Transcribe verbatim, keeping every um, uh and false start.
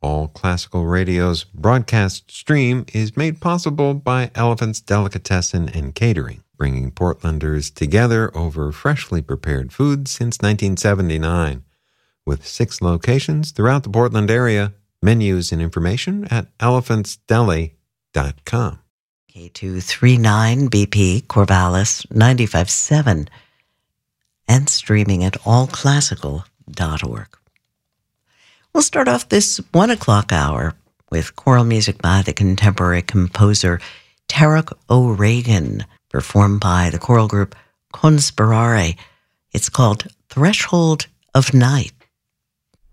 All Classical Radio's broadcast stream is made possible by Elephant's Delicatessen and Catering, bringing Portlanders together over freshly prepared food since nineteen seventy-nine. With six locations throughout the Portland area, menus and information at elephants deli dot com. K two thirty-nine B P Corvallis ninety-five point seven and streaming at all classical dot org. We'll start off this one o'clock hour with choral music by the contemporary composer Tarek O'Regan, performed by the choral group Conspirare. It's called Threshold of Night.